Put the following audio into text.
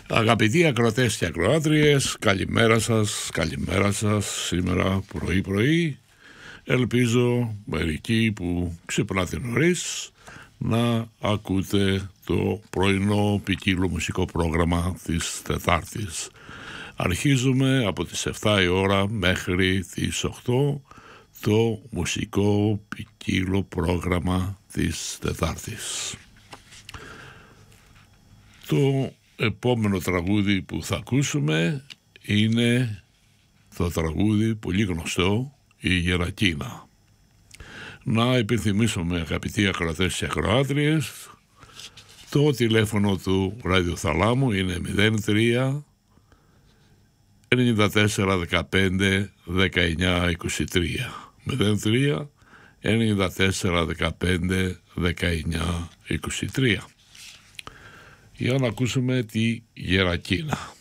Αγαπητοί ακροατές και ακροάτριες, καλημέρα σας σήμερα πρωί. Ελπίζω μερικοί που ξυπνάτε νωρίς να ακούτε το πρωινό ποικίλο μουσικό πρόγραμμα της Τετάρτης. Αρχίζουμε από τις 7 η ώρα μέχρι τις 8 το μουσικό ποικίλο πρόγραμμα της Τετάρτης. Το επόμενο τραγούδι που θα ακούσουμε είναι το τραγούδι πολύ γνωστό, η Γερακίνα. Να υπενθυμίσουμε, αγαπητοί ακροατές και ακροάτριες, το τηλέφωνο του ραδιοθαλάμου είναι 03 94 15 19 23. 03 94 15 19 23. Για να ακούσουμε τη Γερακίνα.